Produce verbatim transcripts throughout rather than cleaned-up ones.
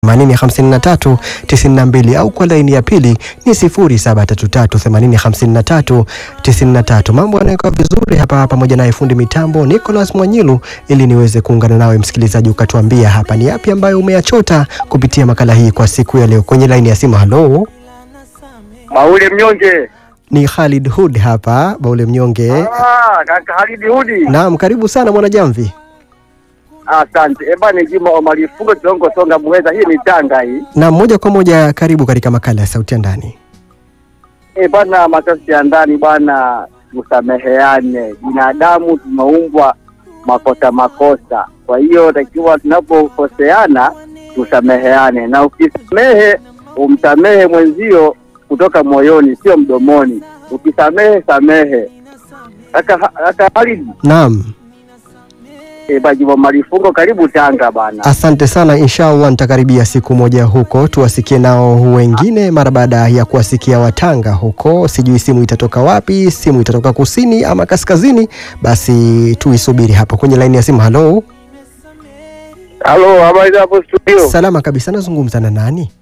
themanini hamsini na tatu tisini na mbili au kwa laini ya pili ni sifuri saba tatu tatu themanini hamsini na tatu tisini na tatu. Mambo yanayokuwa vizuri hapa pamoja na fundi mitambo Nicholas Mwanyilu, ili niweze kuungana nawe msikilizaji, ukatuambia hapa ni yapi ambayo umeyachota kupitia makala hii kwa siku ya leo. Kwenye laini ya simu, halo. Baule Mnyonge. Ni Khalid Hood hapa, Baule Mnyonge. Ah, kaka Khalid Hood. Naam, karibu sana mwana Jamvi. Asante. Eba ni Juma Omari Fungo Tongo Songa Muheza, hii ni Tanga hii. Na moja kwa moja karibu katika makala ya Sauti ya Ndani. Eh bana, masasi ya ndani bana, tusameheane. Binadamu tumeumbwa makosa makosa. Kwa hiyo takiwa tunapokoseana tusameheane. Na ukisamehe umsamehe mwenzio kutoka moyoni, sio mdomoni. Ukisamehe samehe. Kaka kaka Khalid. Naam. E, Bajibo Marifungo, karibu Tanga bana. Asante sana, inshallah nitakaribia siku moja huko tuwasikie nao wengine mara baada ya kuwasikia Watanga huko. Sijui simu itatoka wapi, simu itatoka kusini ama kaskazini, basi tuisubiri hapo. Kwenye line ya simu, halo. Halo, habari hapo studio? Salama kabisa, nazungumza na nani?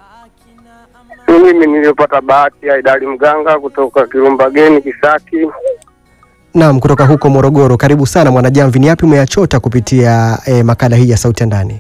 Mimi nilipata bahati ya Idali Mganga kutoka Kirumbageni Kisaki. Naam, kutoka huko Morogoro. Karibu sana mwana Jamvi, ni yapi umeyachota kupitia eh, makala hii ya Sauti ya Ndani?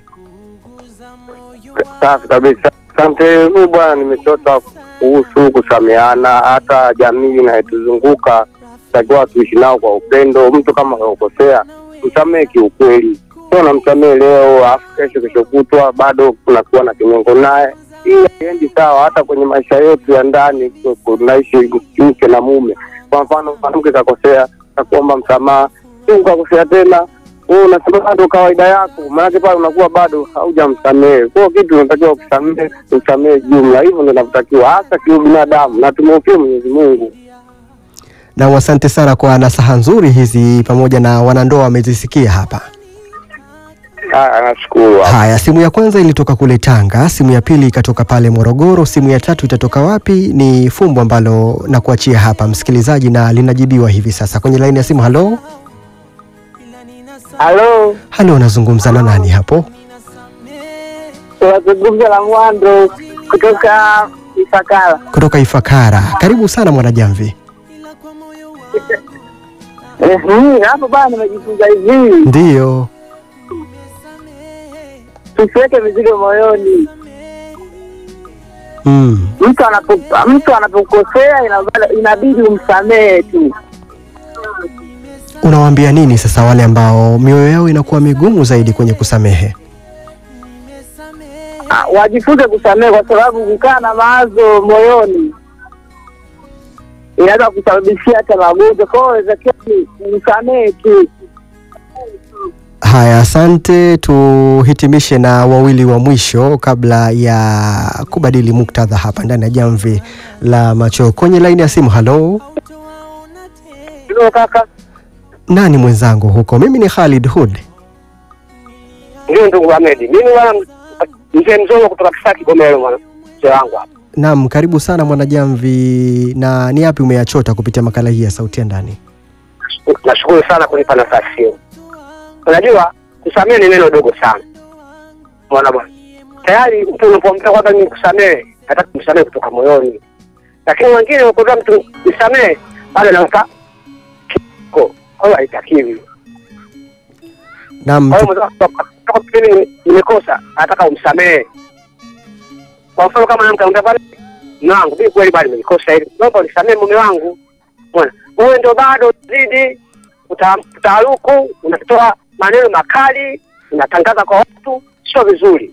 Safi kabisa. Asante. Mimi bwana nimechota kuhusu kusameheana, hata jamii inayotuzunguka takiwa tuishi nao kwa upendo. Mtu kama anakosea, msamehe kiukweli. Sio namsamehe leo afu kesho kesho kutwa bado kunakuwa na kinyongo naye. Hii haiendi sawa. Hata kwenye maisha yetu ya ndani tunaishi mke na mume. Kwa mfano mwanamke kakosea, kuomba msamaha, sio ukakosea tena wewe unasema ndo kawaida yako, maana pale unakuwa bado haujamsamehe. Kwa kitu unatakiwa ukisamehe, usamehe jumla. Hivyo ndio inatakiwa hasa kwa binadamu, na tumwombe Mwenyezi Mungu. Na asante sana kwa nasaha nzuri hizi, pamoja na wanandoa wamezisikia hapa. Ah, nashukuru. Haya, simu ya kwanza ilitoka kule Tanga, simu ya pili ikatoka pale Morogoro, simu ya tatu itatoka wapi? Ni fumbo ambalo na kuachia hapa msikilizaji, na linajibiwa hivi sasa. Kwenye line ya simu, halo. Halo. Halo, nazungumza na nani hapo? Tunazungumza na Mwando kutoka Ifakara. Kutoka Ifakara. Karibu sana mwana Jamvi. Eh, hapo bana nimejifunza hivi. Ndio. Tusiweke mizigo moyoni. Mm. Mtu anapokuwa mtu anapokosea inabidi umsamehe tu. Unawaambia nini sasa wale ambao mioyo yao inakuwa migumu zaidi kwenye kusamehe? Ah, wajifunze kusamehe, kwa sababu kukaa na mawazo moyoni inaweza kusababishia hata magonjwa. Kwa hiyo inatakiwa msamehe tu. Haya, asante. Tuhitimishe na wawili wa mwisho kabla ya kubadili muktadha hapa ndani ya Jamvi la Macho. Kwenye line ya simu, halo. Ndio kaka. Nani mwenzangu huko? Mimi ni Khalid Hood. Ndio ndugu Ahmed. Mimi bwana mzee mzongo kutoka Kisaki Gomero bwana. Mzee wangu hapa. Naam, karibu sana mwana Jamvi, na ni yapi umeyachota kupitia makala hii ya Sauti ya Ndani? Nashukuru sana kunipa nafasi hiyo. Unajua kusamehe ni neno dogo sana. Mwana bwana. Tayari mtu unapomwambia kwamba ni kusamehe, nataka kumsamehe kutoka moyoni. Lakini wengine wakoza mtu kusamehe bado anaanza kiko. Au haitakiwi. Naam. Au mtoka pili nimekosa, nataka umsamehe. Kwa mfano kama namkaunda pale, nangu mimi kweli bado nimekosa hili. Naomba unisamehe mume wangu. Bwana, wewe ndio bado zidi utaaruku, unatoa maneno makali, unatangaza kwa watu, sio vizuri.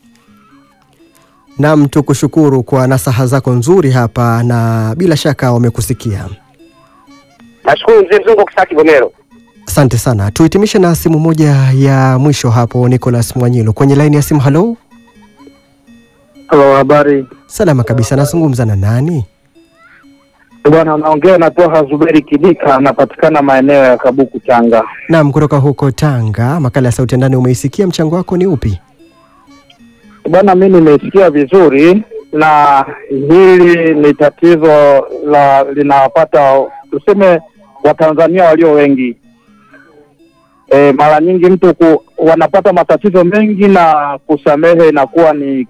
Naam, tukushukuru kwa nasaha zako nzuri hapa, na bila shaka wamekusikia. Nashukuru mzee mzungu Kisaki Gomero. Asante sana. Tuhitimishe na simu moja ya mwisho hapo, Nicholas Mwanyilu. Kwenye line ya simu, halo. Halo, habari? Salama kabisa, nazungumza na nani? Bwana, naongea na Toha Zuberi Kidika, anapatikana maeneo ya Kabuku Tanga. Naam, kutoka huko Tanga. Makala ya Sauti ya Ndani, umeisikia, mchango wako ni upi? Bwana, mimi nimesikia vizuri, na hili ni tatizo la linawapata tuseme Watanzania walio wengi. E, mara nyingi mtu ku, wanapata matatizo mengi na kusamehe inakuwa ni